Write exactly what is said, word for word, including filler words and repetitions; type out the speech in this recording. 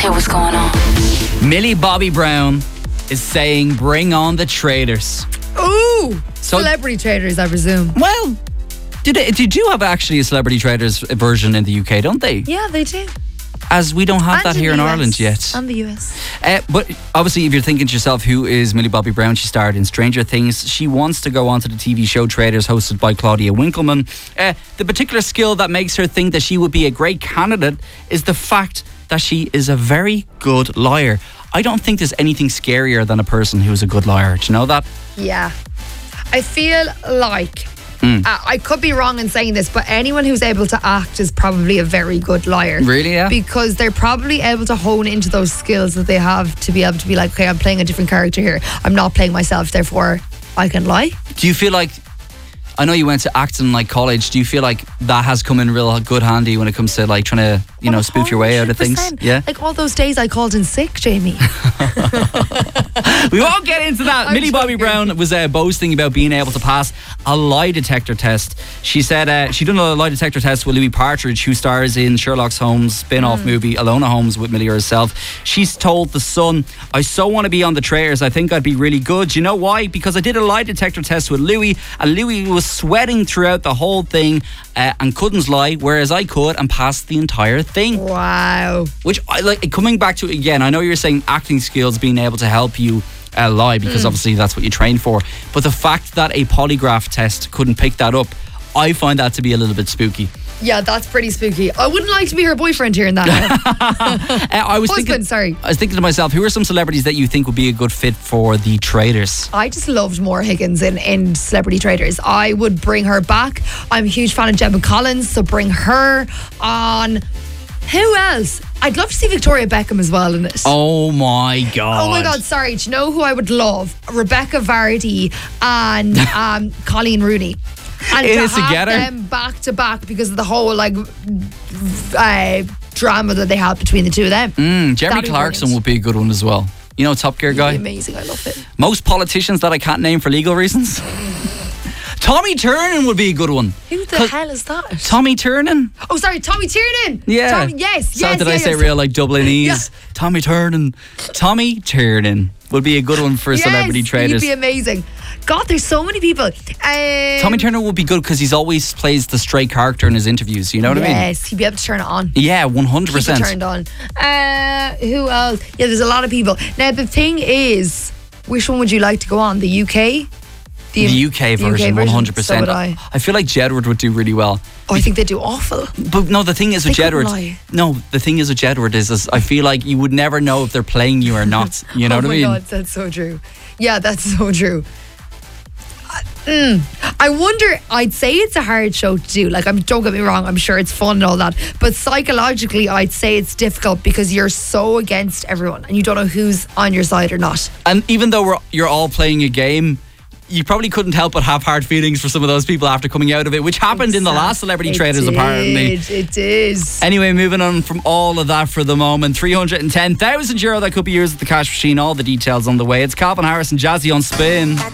hear what's going on. Millie Bobby Brown is saying, bring on the traders. Ooh! So- Celebrity traders, I presume. Well, do they, they do have actually a Celebrity Traders version in the U K, don't they? Yeah, they do. As we don't have And that in here the in U S. Ireland yet. And the U S. Uh, but obviously, if you're thinking to yourself, who is Millie Bobby Brown? She starred in Stranger Things. She wants to go on to the T V show Traders, hosted by Claudia Winkleman. Uh, the particular skill that makes her think that she would be a great candidate is the fact that she is a very good liar. I don't think there's anything scarier than a person who's a good liar. Do you know that? Yeah. I feel like, Mm. uh, I could be wrong in saying this, but anyone who's able to act is probably a very good liar. Really, yeah? Because they're probably able to hone into those skills that they have to be able to be like, okay, I'm playing a different character here. I'm not playing myself, therefore I can lie. Do you feel like, I know you went to acting like college, do you feel like that has come in real good handy when it comes to like trying to, you know, spoof your way out of things? one hundred percent. Yeah. Like all those days I called in sick, Jamie. We won't get into that. I'm Millie Bobby joking. Brown was uh, boasting about being able to pass a lie detector test. She said uh, she done a lie detector test with Louis Partridge, who stars in Sherlock Holmes' spin-off Mm. movie Alona Holmes with Millie herself. She's told The Sun, I so want to be on the Traders. I think I'd be really good. You know why? Because I did a lie detector test with Louis, and Louis was sweating throughout the whole thing uh, and couldn't lie, whereas I could and passed the entire thing. Wow. Which, I like, coming back to it again, I know you're saying acting skills being able to help you uh, lie, because obviously that's what you train for. But the fact that a polygraph test couldn't pick that up, I find that to be a little bit spooky. Yeah, that's pretty spooky. I wouldn't like to be her boyfriend here in that. Uh, I was Husband, thinking, sorry. I was thinking to myself, who are some celebrities that you think would be a good fit for the Traders? I just loved Maura Higgins in, in Celebrity Traders. I would bring her back. I'm a huge fan of Gemma Collins, so bring her on. Who else? I'd love to see Victoria Beckham as well in it. Oh my god! Oh my God, sorry. Do you know who I would love? Rebecca Vardy and um, Colleen Rooney. And In to it have together? them back to back because of the whole like uh, drama that they have between the two of them. Mm, Jeremy That'd be Clarkson brilliant. would be a good one as well. You know, Top Gear It'd guy. be amazing. I love it. Most politicians that I can't name for legal reasons. Tommy Tiernan would be a good one. Who the 'Cause hell is that? Tommy Tiernan. Oh, sorry, Tommy Tiernan. Yeah. Tommy, yes, So yes, did yes, I say yes. real like Dublinese? Yeah. Tommy Tiernan. Tommy Tiernan would be a good one for Yes, Celebrity Traders. He'd be amazing. God, there's so many people. Um, Tommy Tiernan would be good because he's always plays the straight character in his interviews. You know what I mean? Yes, he'd be able to turn it on. Yeah, one hundred Keep it percent. turned on. Uh, who else? Yeah, there's a lot of people. Now, the thing is, which one would you like to go on? The U K? The U K version, one hundred percent. So would I. I feel like Jedward would do really well. Oh, I think they do awful. But no, the thing is with They couldn't Jedward. lie. No, the thing is with Jedward is, is I feel like you would never know if they're playing you or not. You know oh what I my mean? God, that's so true. Yeah, that's so true. Uh, mm. I wonder, I'd say it's a hard show to do. Like, I'm, don't get me wrong, I'm sure it's fun and all that. But psychologically, I'd say it's difficult because you're so against everyone and you don't know who's on your side or not. And even though we're, you're all playing a game, you probably couldn't help but have hard feelings for some of those people after coming out of it, which happened in the last Celebrity It Traders, did, apparently. It is. Anyway, moving on from all of that for the moment, three hundred ten thousand euro that could be yours at the cash machine. All the details on the way. It's Calvin Harris and Jazzy on Spin.